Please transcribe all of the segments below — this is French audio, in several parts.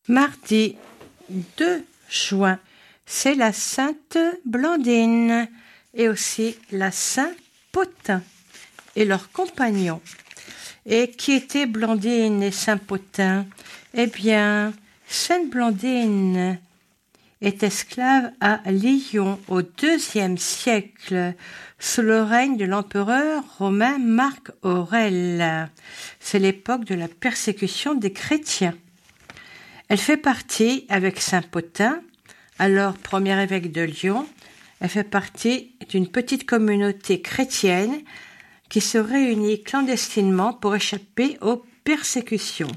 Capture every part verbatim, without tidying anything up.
Mardi deux juin, c'est la Sainte Blandine et aussi la Saint Potin et leurs compagnons. Et qui étaient Blandine et Saint Potin? Eh bien, Sainte Blandine est esclave à Lyon au deuxième siècle, sous le règne de l'empereur romain Marc Aurèle. C'est l'époque de la persécution des chrétiens. Elle fait partie, avec Saint Potin, alors premier évêque de Lyon, elle fait partie d'une petite communauté chrétienne qui se réunit clandestinement pour échapper aux persécutions.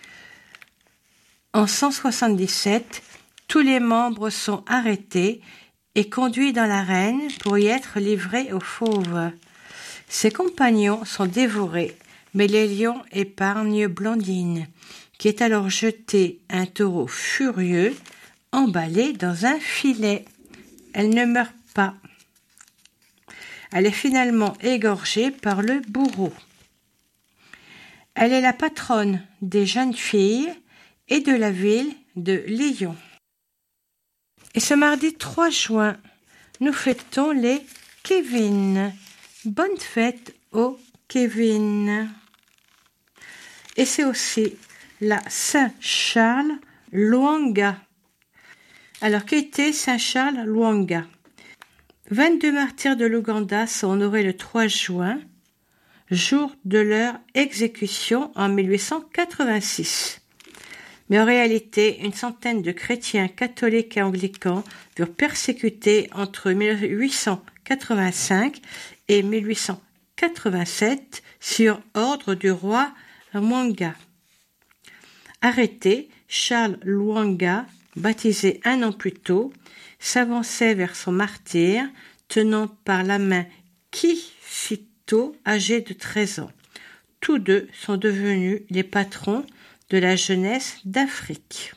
En cent soixante-dix-sept, tous les membres sont arrêtés et conduits dans l'arène pour y être livrés aux fauves. Ses compagnons sont dévorés, mais les lions épargnent Blandine, qui est alors jetée un taureau furieux, emballé dans un filet. Elle ne meurt pas. Elle est finalement égorgée par le bourreau. Elle est la patronne des jeunes filles et de la ville de Lyon. Et ce mardi trois juin, nous fêtons les Kevin. Bonne fête aux Kevin. Et c'est aussi la Saint-Charles Lwanga. Alors, qu'était Saint-Charles Lwanga? vingt-deux martyrs de l'Ouganda sont honorés le trois juin, jour de leur exécution en mille huit cent quatre-vingt-six. Mais en réalité, une centaine de chrétiens catholiques et anglicans furent persécutés entre mille huit cent quatre-vingt-cinq et mille huit cent quatre-vingt-sept sur ordre du roi Mwanga. Arrêté, Charles Lwanga, baptisé un an plus tôt, s'avançait vers son martyr, tenant par la main Kisito, âgé de treize ans. Tous deux sont devenus les patrons de la jeunesse d'Afrique.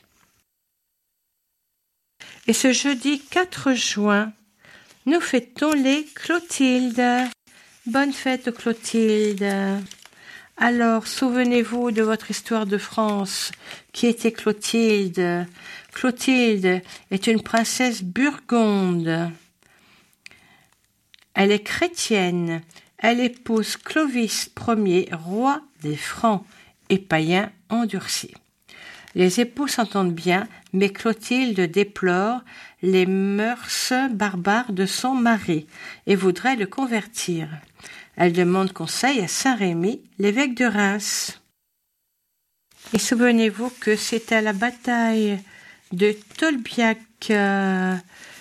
Et ce jeudi quatre juin, nous fêtons les Clotilde. Bonne fête aux Clotilde. Alors, souvenez-vous de votre histoire de France. Qui était Clotilde? Clotilde est une princesse burgonde. Elle est chrétienne. Elle épouse Clovis Ier, roi des Francs et païen endurci. Les époux s'entendent bien, mais Clotilde déplore les mœurs barbares de son mari et voudrait le convertir. Elle demande conseil à saint Rémy, l'évêque de Reims. Et souvenez-vous que c'est à la bataille de Tolbiac euh,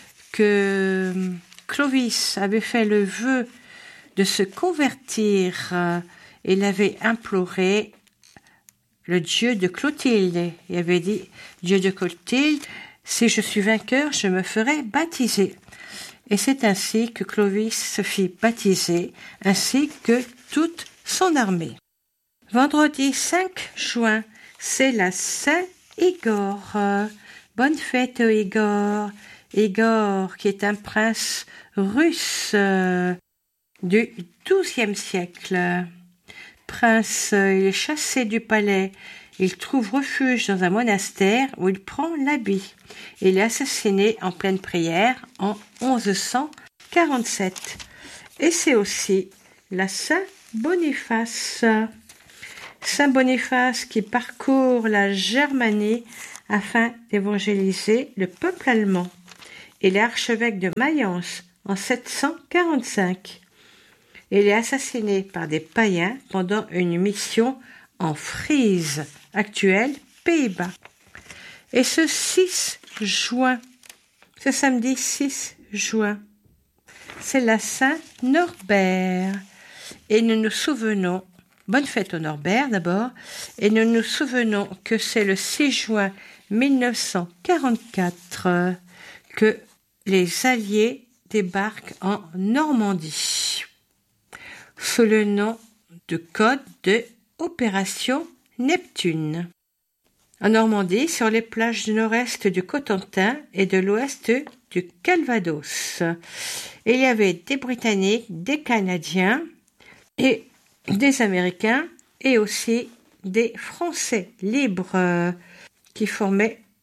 que Clovis avait fait le vœu de se convertir. Euh, il avait imploré le dieu de Clotilde. Il avait dit, dieu de Clotilde, si je suis vainqueur, je me ferai baptiser. Et c'est ainsi que Clovis se fit baptiser, ainsi que toute son armée. Vendredi cinq juin, c'est la Saint-Igor. Bonne fête au Igor. Igor, qui est un prince russe euh, du douzième siècle. Prince, euh, il est chassé du palais. Il trouve refuge dans un monastère où il prend l'habit. Il est assassiné en pleine prière en onze cent quarante-sept. Et c'est aussi la Saint-Boniface. Saint Boniface qui parcourt la Germanie afin d'évangéliser le peuple allemand. Il est archevêque de Mayence en sept cent quarante-cinq. Il est assassiné par des païens pendant une mission en Frise, actuelle Pays-Bas. Et ce six juin, ce samedi six juin, c'est la Saint-Norbert. Et nous nous souvenons, bonne fête au Norbert d'abord, et nous nous souvenons que c'est le six juin mille neuf cent quarante-quatre que les Alliés débarquent en Normandie, sous le nom de code de Opération Neptune. En Normandie, sur les plages du nord-est du Cotentin et de l'ouest du Calvados. Et il y avait des Britanniques, des Canadiens et des Américains et aussi des Français libres qui formaient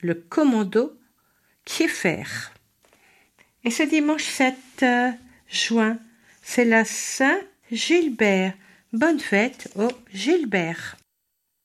le commando Kieffer. Et ce dimanche sept juin, c'est la Saint-Gilbert. Bonne fête au Gilbert.